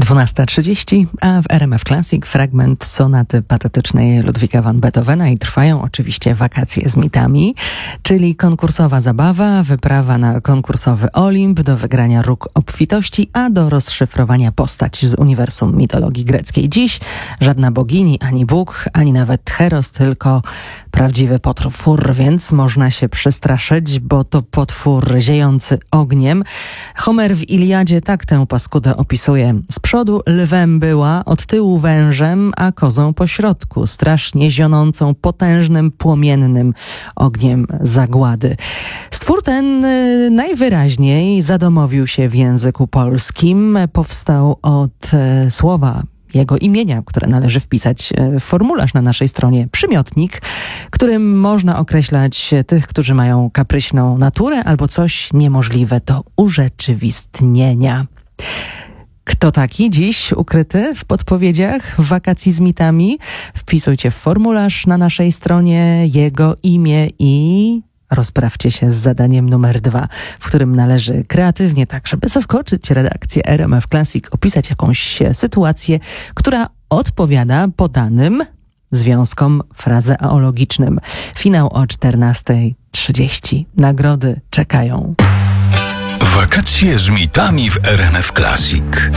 12:30, a w RMF Classic fragment sonaty patetycznej Ludwika van Beethovena i trwają oczywiście wakacje z mitami, czyli konkursowa zabawa, wyprawa na konkursowy Olimp, do wygrania róg obfitości, a do rozszyfrowania postać z uniwersum mitologii greckiej. Dziś żadna bogini, ani Bóg, ani nawet Heros, tylko prawdziwy potwór, więc można się przestraszyć, bo to potwór ziejący ogniem. Homer w Iliadzie tak tę paskudę opisuje. Z przodu lwem była, od tyłu wężem, a kozą po środku, strasznie zionącą potężnym, płomiennym ogniem zagłady. Stwór ten najwyraźniej zadomowił się w języku polskim. Powstał od słowa jego imienia, które należy wpisać w formularz na naszej stronie, przymiotnik, którym można określać tych, którzy mają kapryśną naturę albo coś niemożliwe do urzeczywistnienia. Kto taki dziś ukryty w podpowiedziach wakacji z mitami? Wpisujcie w formularz na naszej stronie jego imię i rozprawcie się z zadaniem numer 2, w którym należy kreatywnie, tak żeby zaskoczyć redakcję RMF Classic, opisać jakąś sytuację, która odpowiada podanym związkom frazeologicznym. Finał o 14:30. Nagrody czekają. Wakacje z mitami w RMF Classic.